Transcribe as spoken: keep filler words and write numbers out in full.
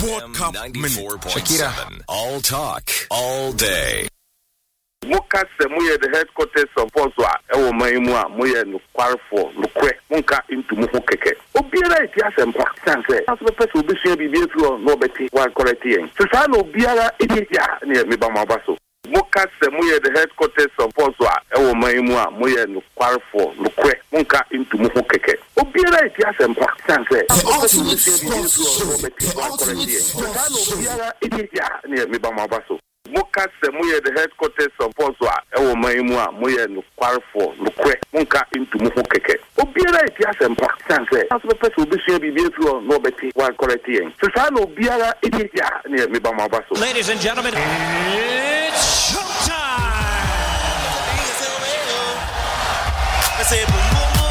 World Cup ninety-four point seven. All talk, all day. Muka se muye the headquarters of Boswa, ewo maimua, muye no quarfo, no kwe, munka into muhu keke. Obiara iti asempa, sanse, aso pepe ubi shie bibi through no beti, wa correcting. Sisano obiara iti ya, ni miba mabaso. Muka se muye the headquarters of Boswa, ewo maimua, muye no quarfo, no kwe, munka into muhu keke. Obiara iti asempa, sanse, aso pepe ubi shie bibi through no beti, wa correcting. Sisano obiara iti ya, ni miba mabaso. Muka se muye the headquarters of Boswa, ewo maimua, muye no quarfo, no kwe, munka into muhu keke. Obiara iti asempa, sanse, aso pepe ubi shie bibi through no beti, wa correcting. Sisano obiara iti ya, ni miba mabaso. Ladies and gentlemen, it's showtime!